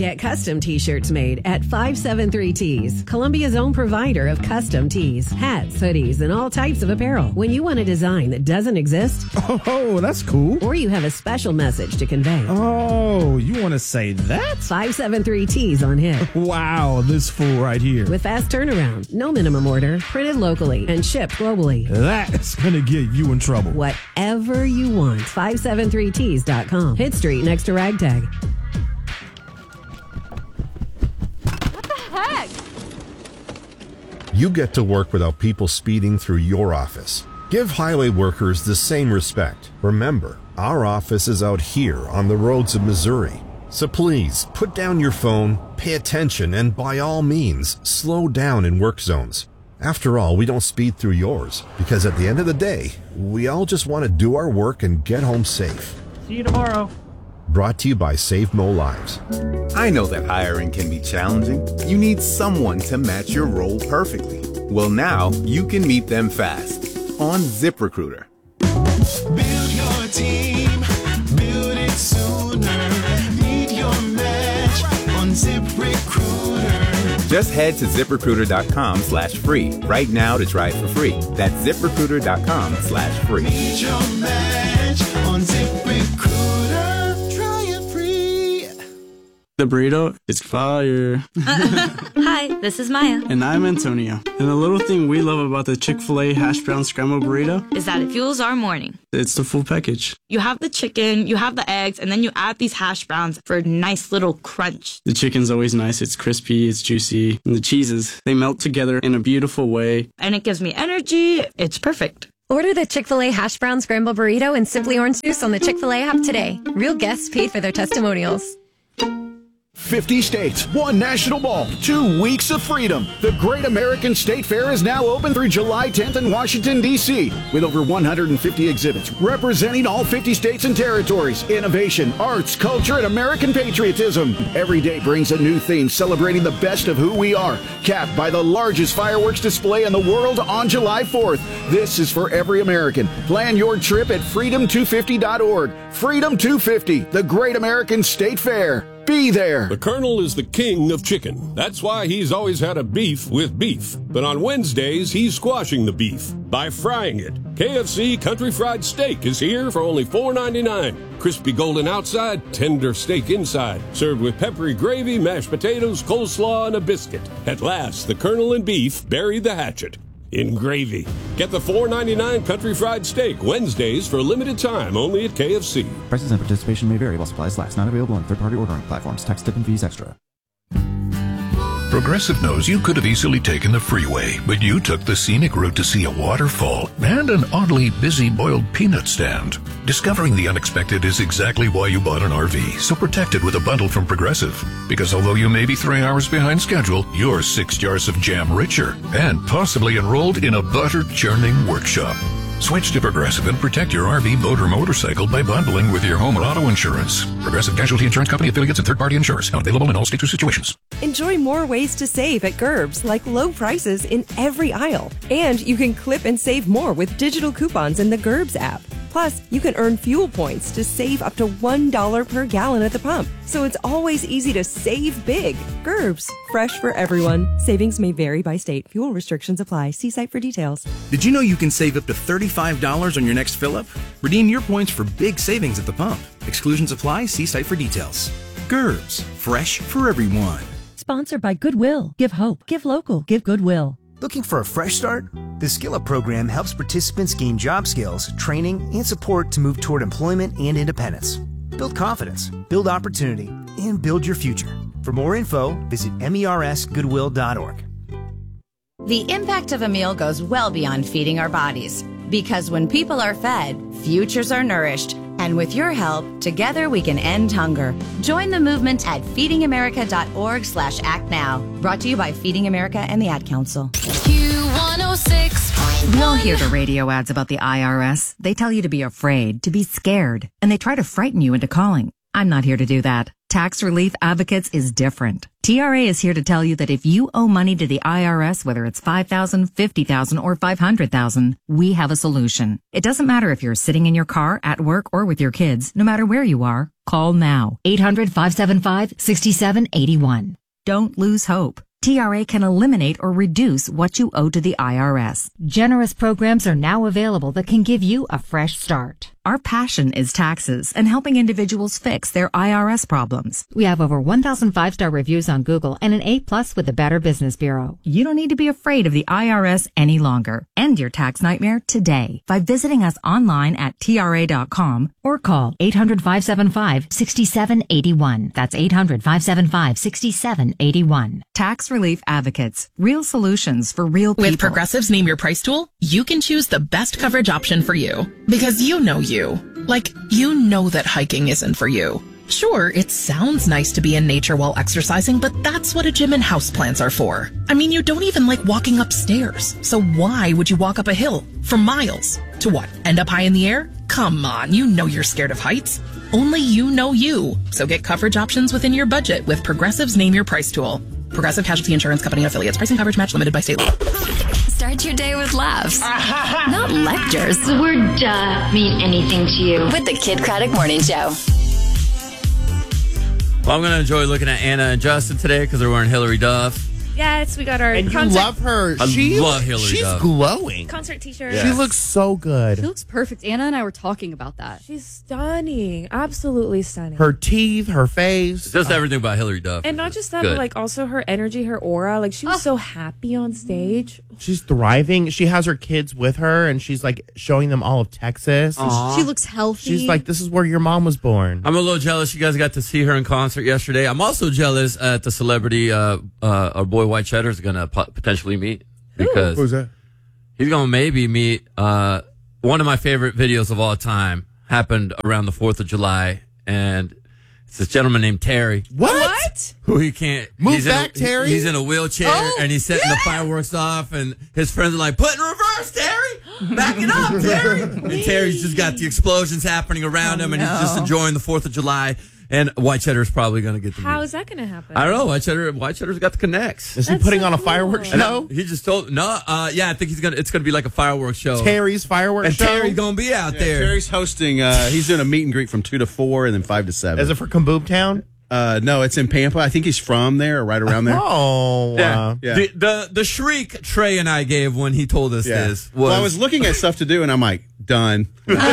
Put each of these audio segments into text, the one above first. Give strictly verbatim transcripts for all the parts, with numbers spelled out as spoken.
Get custom t-shirts made at five seven three Tees, Columbia's own provider of custom tees, hats, hoodies, and all types of apparel. When you want a design that doesn't exist, oh, that's cool. Or you have a special message to convey. Oh, you want to say that? five seven three Tees on hit. Wow, this fool right here. With fast turnaround, no minimum order, printed locally, and shipped globally. That's going to get you in trouble. Whatever you want. five seven three tees dot com. Hit Street next to Ragtag. Heck? You get to work without people speeding through your office. Give highway workers the same respect. Remember, our office is out here on the roads of Missouri. So please, put down your phone, pay attention, and by all means, slow down in work zones. After all, we don't speed through yours, because at the end of the day, we all just want to do our work and get home safe. See you tomorrow. Brought to you by Save Mo Lives. I know that hiring can be challenging. You need someone to match your role perfectly. Well, now you can meet them fast on ZipRecruiter. Build your team, build it sooner. Meet your match on ZipRecruiter. Just head to ZipRecruiter.com slash free right now to try it for free. That's ZipRecruiter.com slash free. Meet your match on ZipRecruiter. The burrito is fire. Hi, this is Maya. And I'm Antonio. And the little thing we love about the Chick-fil-A hash brown scrambled burrito is that it fuels our morning. It's the full package. You have the chicken, you have the eggs, and then you add these hash browns for a nice little crunch. The chicken's always nice. It's crispy, it's juicy. And the cheeses, they melt together in a beautiful way. And it gives me energy. It's perfect. Order the Chick-fil-A hash brown scrambled burrito and Simply Orange Juice on the Chick-fil-A app today. Real guests paid for their testimonials. fifty states, one national ball, two weeks of freedom. The Great American State Fair is now open through July tenth in Washington, D C, with over one hundred fifty exhibits representing all fifty states and territories. Innovation, arts, culture, and American patriotism. Every day brings a new theme celebrating the best of who we are, capped by the largest fireworks display in the world on July fourth. This is for every American. Plan your trip at freedom two fifty dot org. Freedom two fifty, the Great American State Fair. Be there. The Colonel is the king of chicken. That's why he's always had a beef with beef. But on Wednesdays, he's squashing the beef by frying it. K F C Country Fried Steak is here for only four ninety-nine. Crispy golden outside, tender steak inside. Served with peppery gravy, mashed potatoes, coleslaw, and a biscuit. At last, the Colonel and beef bury the hatchet in gravy. Get the four ninety-nine Country Fried Steak Wednesdays for a limited time only at K F C. Prices and participation may vary while supplies last. Not available on third-party ordering platforms. Tax, tip, and fees extra. Progressive knows you could have easily taken the freeway, but you took the scenic route to see a waterfall and an oddly busy boiled peanut stand. Discovering the unexpected is exactly why you bought an R V, so protect it with a bundle from Progressive. Because although you may be three hours behind schedule, you're six jars of jam richer and possibly enrolled in a butter-churning workshop. Switch to Progressive and protect your R V, boat, or motorcycle by bundling with your home and auto insurance. Progressive Casualty Insurance Company affiliates and third-party insurers. Not available in all states or situations. Enjoy more ways to save at Gerbs, like low prices in every aisle. And you can clip and save more with digital coupons in the Gerbs app. Plus, you can earn fuel points to save up to one dollar per gallon at the pump. So it's always easy to save big. Gerbs, fresh for everyone. Savings may vary by state. Fuel restrictions apply. See site for details. Did you know you can save up to thirty-five dollars on your next fill-up? Redeem your points for big savings at the pump. Exclusions apply. See site for details. Gerbs, fresh for everyone. Sponsored by Goodwill. Give hope. Give local. Give Goodwill. Looking for a fresh start? The Skill Up program helps participants gain job skills, training, and support to move toward employment and independence. Build confidence, build opportunity, and build your future. For more info, visit mers goodwill dot org. The impact of a meal goes well beyond feeding our bodies. Because when people are fed, futures are nourished. And with your help, together we can end hunger. Join the movement at feeding america dot org slash act now. Brought to you by Feeding America and the Ad Council. Q one oh six point one. We all hear the radio ads about the I R S. They tell you to be afraid, to be scared, and they try to frighten you into calling. I'm not here to do that. Tax Relief Advocates is different. T R A is here to tell you that if you owe money to the I R S, whether it's five thousand dollars, fifty thousand dollars, or five hundred thousand dollars, we have a solution. It doesn't matter if you're sitting in your car, at work, or with your kids. No matter where you are, Call now. eight hundred, five seven five, six seven eight one. Don't lose hope. T R A can eliminate or reduce what you owe to the I R S. Generous programs are now available that can give you a fresh start. Our passion is taxes and helping individuals fix their I R S problems. We have over one thousand five-star reviews on Google and an A plus with the Better Business Bureau. You don't need to be afraid of the I R S any longer. End your tax nightmare today by visiting us online at T R A dot com or call eight hundred, five seven five, six seven eight one. That's eight hundred, five seven five, six seven eight one. Tax Relief Advocates. Real solutions for real people. With Progressive's Name Your Price tool, you can choose the best coverage option for you. Because you know you. Like, you know that hiking isn't for you. Sure, it sounds nice to be in nature while exercising, but that's what a gym and houseplants are for. I mean, you don't even like walking upstairs. So why would you walk up a hill for miles? To what? End up high in the air? Come on, you know you're scared of heights. Only you know you. So get coverage options within your budget with Progressive's Name Your Price tool. Progressive Casualty Insurance Company and affiliates. Pricing coverage match limited by state law. Start your day with laughs, not lectures. The word duh mean anything to you. With the Kid Craddock Morning Show. Well, I'm going to enjoy looking at Anna and Justin today because they're wearing Hillary Duff. Yes, we got our And concert, you love her. I she, love Hillary She's Duff. glowing. concert t-shirt. Yeah. She looks so good. She looks perfect. Anna and I were talking about that. She's stunning. Absolutely stunning. Her teeth, her face. It's just everything about Hillary Duff. and not just that, good. but like also her energy, her aura. Like she was so happy on stage. She's thriving. She has her kids with her, and she's like showing them all of Texas. Aw. She looks healthy. She's like, this is where your mom was born. I'm a little jealous you guys got to see her in concert yesterday. I'm also jealous at the celebrity uh, uh, our boy White Cheddar's going to po- potentially meet. Because Who's that? he's going to maybe meet uh, one of my favorite videos of all time. Happened around the fourth of July, and it's this gentleman named Terry. What? What? Who he can't Move he's back, in a, Terry. He's in a wheelchair Oh, and he's setting yeah. the fireworks off, and his friends are like, "Put in reverse, Terry! Back it up, Terry!" And Terry's just got the explosions happening around him, and he's just enjoying the Fourth of July. And White Cheddar's probably going to get the. How is that going to happen? I don't know. White Cheddar. White Cheddar's got the connects. Is he That's putting so on a cool. fireworks And show? He just told no. Uh, yeah, I think he's gonna. It's gonna be like a fireworks show. Terry's fireworks and show? Terry's gonna be out Yeah, there. Terry's hosting. Uh, he's doing a meet and greet from two to four, and then five to seven. Is it for Kaboom Town? Uh, no, it's in Pampa. I think he's from there, or right around there. Oh, Yeah. uh, Yeah. The, the the shriek Trey and I gave when he told us Yeah. this was. Well, I was looking at stuff to do, and I'm like, done.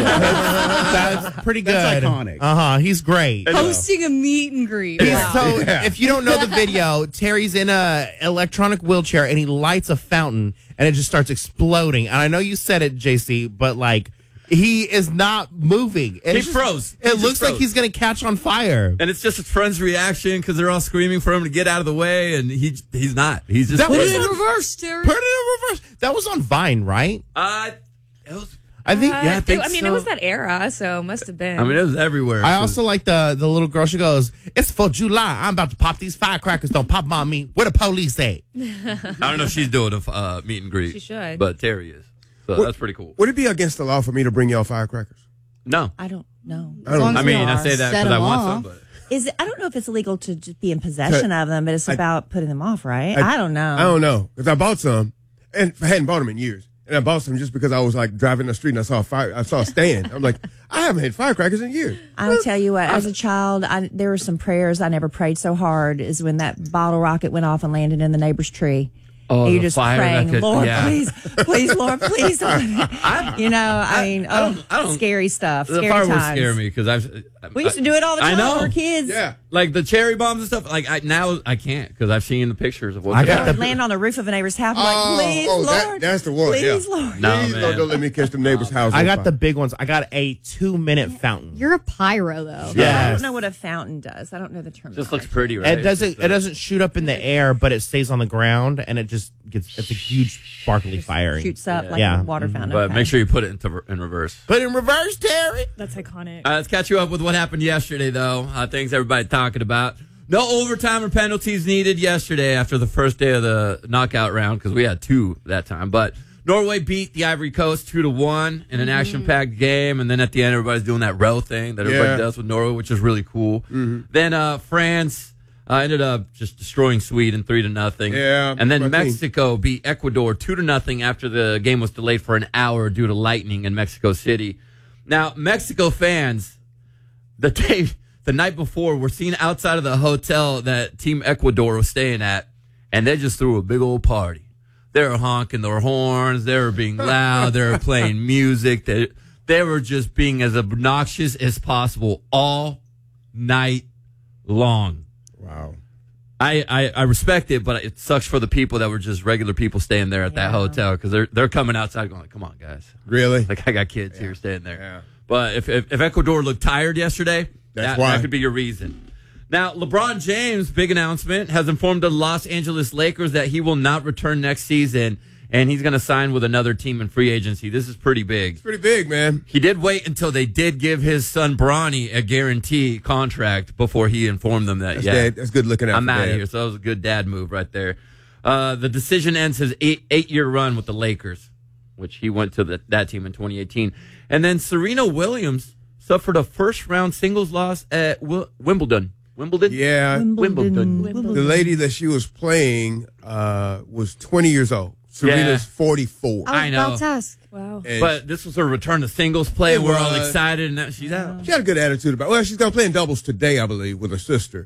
that's pretty good. That's iconic. Uh huh. He's great. hosting a meet and greet. He's Wow. So, Yeah. if you don't know the video, Terry's in a electronic wheelchair and he lights a fountain and it just starts exploding. And I know you said it, J C, but like he is not moving. He It's just- froze. He It just looks like froze. he's going to catch on fire. And it's just his friend's reaction because they're all screaming for him to get out of the way, and he he's not. He's just. That was Put it in on- reverse, Terry. Put it in reverse. That was on Vine, right? Uh, it was. I think. Uh, Yeah, I it- think I mean, so. it was that era, so it must have been. I mean, it was everywhere. I also like the the little girl. She goes, "It's for July. I'm about to pop these firecrackers. Don't pop 'em on me. Where the police at?" I don't know if she's doing a uh, meet and greet. She should. But Terry is. So What- that's pretty cool. Would it be against the law for me to bring y'all firecrackers? No. I don't know. I don't- I mean, I say that Set because I 'em want off. some, but. Is it, I don't know if it's illegal to just be in possession of them, but it's I- about putting them off, right? I, don't know. I don't know because I bought some, and I hadn't bought them in years. And I bought some just because I was like driving the street and I saw a fire. I saw a stand. I'm like, I haven't had firecrackers in years. I will tell you what. As a child, I, there were some prayers I never prayed so hard as when that bottle rocket went off and landed in the neighbor's tree. Oh, and you're the just fire that praying, could- Lord, yeah. please, please, Lord, please. Don't let me-" you know, I, mean, I oh, don't- I don't- scary stuff. The Scary fireworks times. scare me because I've. We used to do it all the I time know. when we were kids. Yeah. Like the cherry bombs and stuff. Like I now I can't because I've seen the pictures of what I they got are. the- Land on the roof of a neighbor's house. I'm Oh, like, please, oh, that- Lord. that's the one, Please, yeah. Lord. No, Please man. don't, don't let me catch the neighbor's house. I on got fire. the big ones. I got a two minute fountain. You're a pyro, though. I Yes. don't know what a fountain does. I don't know the term. Just looks pretty, right? It doesn't. It doesn't shoot up in the air, but it stays on the ground, and it just gets. It's a huge sparkly fire. Shoots up like Yeah. a water fountain. But Okay. make sure you put it into in reverse. But in reverse, Terry. That's iconic. Uh, let's catch you up with what happened yesterday, though. Uh, things everybody talking about. No overtime or penalties needed yesterday after the first day of the knockout round because we had two that time. But Norway beat the Ivory Coast two to one in an action-packed game, and then at the end, everybody's doing that row thing that everybody Yeah. does with Norway, which is really cool. Mhm. Then uh, France uh, ended up just destroying Sweden three to nothing. Yeah, and then my team. Mexico beat Ecuador two to nothing after the game was delayed for an hour due to lightning in Mexico City. Now, Mexico fans, the day the night before, were seen outside of the hotel that Team Ecuador was staying at, and they just threw a big old party. They were honking their horns. They were being loud. They were playing music. They, they were just being as obnoxious as possible all night long. Wow. I, I, I respect it, but it sucks for the people that were just regular people staying there at yeah. that hotel because they're they're coming outside going, come on, guys. Really? Like, I got kids yeah. here staying there. Yeah. But if, if, if Ecuador looked tired yesterday, That's that, why. that could be your reason. Now, LeBron James, big announcement, has informed the Los Angeles Lakers that he will not return next season, and he's going to sign with another team in free agency. This is pretty big. It's pretty big, man. He did wait until they did give his son Bronny a guarantee contract before he informed them that, That's yeah, dad. That's good looking out I'm for out of dad. here. So that was a good dad move right there. Uh, the decision ends his eight, eight-year run with the Lakers, which he went to the, that team in twenty eighteen. And then Serena Williams suffered a first-round singles loss at Wil- Wimbledon. Wimbledon? Yeah. Wimbledon. Wimbledon. The lady that she was playing uh, was twenty years old. Serena's Yeah. forty-four. I was I know. about to ask. Wow. And But this was her return to singles play. It We're all was. excited, and now she's out. She had a good attitude about it. Well, she's going to play in doubles today, I believe, with her sister,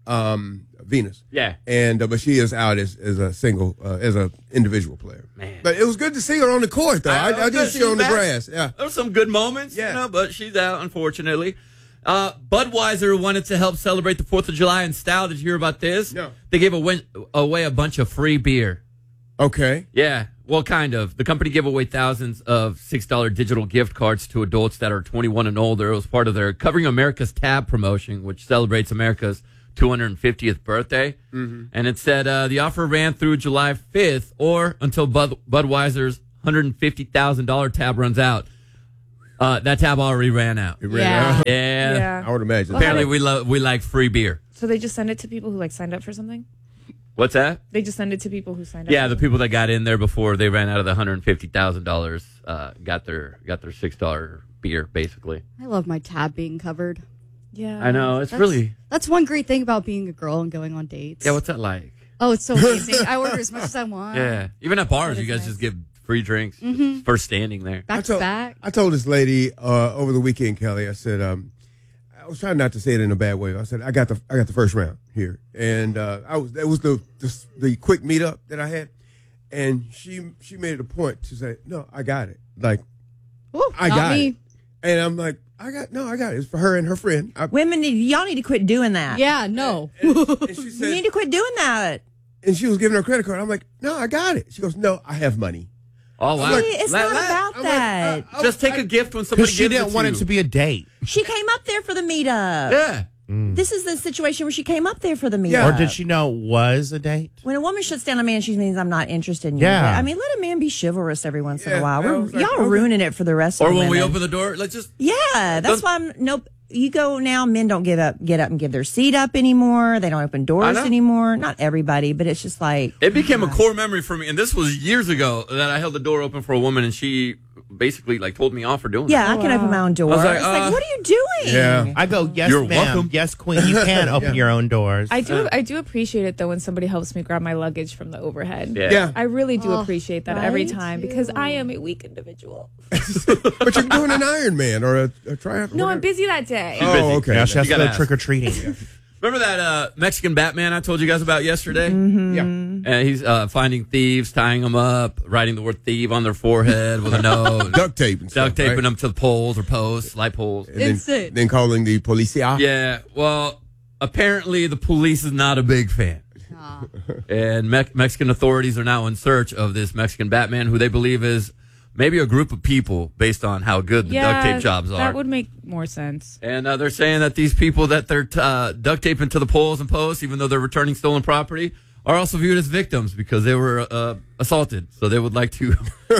um, Venus. Yeah. And uh, but she is out as, as a single, uh, as an individual player. Man. But it was good to see her on the court, though. I, I, did see her on the grass. Yeah. There were some good moments, Yeah. you know, but she's out, unfortunately. Uh, Budweiser wanted to help celebrate the fourth of July in style. Did you hear about this? No. They gave away, away a bunch of free beer. Okay. Yeah, well, kind of. The company gave away thousands of six dollar digital gift cards to adults that are twenty-one and older. It was part of their Covering America's Tab promotion, which celebrates America's two hundred fiftieth birthday. Mm-hmm. And it said uh, the offer ran through July fifth or until Bud- Budweiser's one hundred fifty thousand dollars tab runs out. Uh, that tab already ran out. It ran Yeah. out. Yeah. Yeah. I would imagine. Apparently, we love we like free beer. So they just send it to people who like signed up for something? What's that? They just send it to people who signed up. Yeah, for the people that got in there before they ran out of the one hundred fifty thousand dollars uh, got their got their six dollar beer, basically. I love my tab being covered. Yeah. I know. It's That's- really... That's one great thing about being a girl and going on dates. Yeah, what's that like? Oh, it's so amazing. I order as much as I want. Yeah. Even at bars, That you is guys nice. just give free drinks Mhm. for standing there. Back I to told, back. I told this lady uh, over the weekend, Kelly. I said, um, I was trying not to say it in a bad way. I said, I got the I got the first round here, and uh, I was that was the, the the quick meetup that I had, and she she made it a point to say, no, I got it. Like, Ooh, I not got me. it, and I'm like, I got no, I got it. It's for her and her friend. I, Women, need, y'all need to quit doing that. Yeah, no. and she You said, need to quit doing that. and she was giving her a credit card. I'm like, no, I got it. She goes, no, I have money. Oh, wow. See, it's Let- not let- about I'm like, that. uh, Just take a gift when somebody Because she gives didn't it want to it to you. be a date. She came up there for the meetup. Yeah. This is the situation where she came up there for the meetup. Yeah. Or did she know it was a date? When a woman shuts down a man, she means I'm not interested in you. Yeah. I mean, let a man be chivalrous every once in Yeah, a while. I We're, was like, y'all are okay. ruining it for the rest Or of the when we women. open the door, let's just... Yeah, that's Don't- why I'm nope. You go now, men don't get up get up and give their seat up anymore. They don't open doors know. anymore. Not everybody, but it's just like It became a core memory for me, and this was years ago that I held the door open for a woman, and she basically like told me off for doing yeah, that. I can open my own door. I was like, it's like, uh, what are you doing? Yeah. I go, yes, You're ma'am. welcome. Yes, queen. You can open Yeah. your own doors. I do I do appreciate it though when somebody helps me grab my luggage from the overhead. Yeah. Yeah. I really do Oh, appreciate that every right? time because I am a weak individual. But you're doing an Ironman or a, a triathlon. No, I'm whatever. busy that day. She's busy. Oh, okay. Now she has You to gotta go ask. trick or treating. Remember that uh, Mexican Batman I told you guys about yesterday? Mm-hmm. Yeah. And he's uh, finding thieves, tying them up, writing the word thief on their forehead with a nose, Duct tape and stuff, duct taping right? them to the poles or posts, light poles. And then, Insane. then calling the policia. Yeah, well, apparently the police is not a big fan. Aw. And Me- Mexican authorities are now in search of this Mexican Batman, who they believe is maybe a group of people based on how good the yeah, duct tape jobs are. That would make more sense. And uh, they're saying that these people that they're t- uh, duct taping to the poles and posts, even though they're returning stolen property, are also viewed as victims because they were uh, assaulted. So they would like to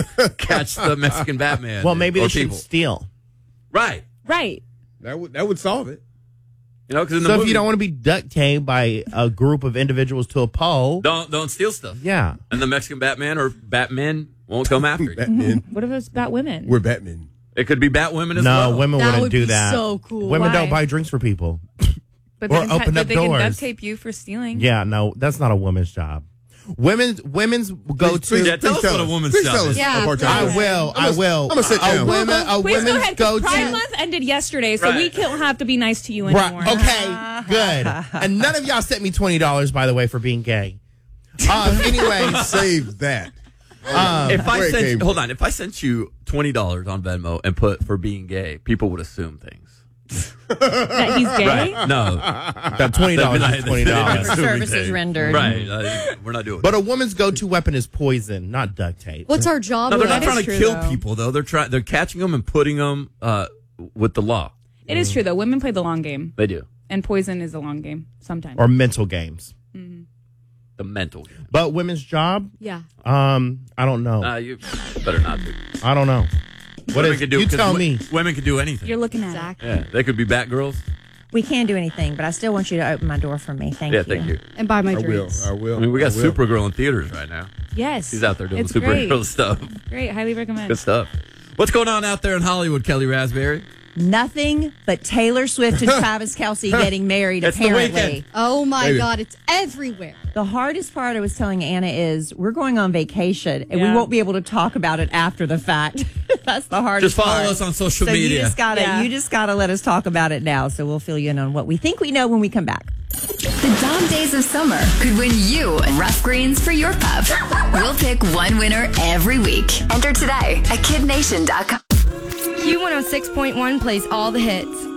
catch the Mexican Batman. Well, maybe or they should people. steal. Right. Right. That would that would solve it. You know, because in the So if movie, you don't want to be duct taped by a group of individuals to a pole, don't don't steal stuff. yeah. And the Mexican Batman or Batmen won't come after you. Batman. What if it's about women? We're Batman. It could be Batwomen as No, well. women That wouldn't would do be that. so cool. Women Why? don't buy drinks for people. But Or they can, open but up they can doors. duct tape you for stealing. Yeah, no, that's not a woman's job. Women's women's go to. Yeah, tell us what a woman's job is. Yeah, I will. I will. I'm gonna sit down. A women. A Please go women's ahead, 'cause go Pride to. Month ended yesterday, so Right. we don't have to be nice to you Right. anymore. Okay. Good. And none of y'all sent me twenty dollars, by the way, for being gay. Um. Anyway, Save that. um, If I Where it sent came hold on, if I sent you twenty dollars on Venmo and put for being gay, people would assume things. That he's gay? Right? No, that twenty dollars They'd be is like- twenty they'd be dollars. assuming Services things. rendered. Right? Uh, we're not doing. But a woman's go-to weapon is poison, not duct tape. What's our job? No, they're with not that? trying to true, kill though. people though. They're trying. They're catching them and putting them uh, with the law. It is true, though. Women play the long game, They do and poison is a long game sometimes. Or mental games. the mental game. But women's job? Yeah. Um, I don't know. Uh, you better not do. I don't know. What women is, can do, you 'cause tell w- me. Women can do anything. You're looking at Exactly. Yeah, they could be Batgirls. We can't do anything, but I still want you to open my door for me. Thank yeah, you. thank you. And buy my I will. drinks. I will. I mean, we got I will. Supergirl in theaters right now. Yes. She's out there doing It's Supergirl great. stuff. Great. Highly recommend. Good stuff. What's going on out there in Hollywood, Kelly Raspberry? Nothing but Taylor Swift and Travis Kelce getting married, It's the apparently. weekend. Oh my Baby. God, it's everywhere. The hardest part I was telling Anna is we're going on vacation and we Yeah. won't be able to talk about it after the fact. That's the hardest Just follow part. us on social so media. You just gotta Yeah. you just gotta let us talk about it now. So we'll fill you in on what we think we know when we come back. The dog days of summer could win you rough greens for your pup. We'll pick one winner every week. Enter today at kid nation dot com. Q one oh six point one plays all the hits.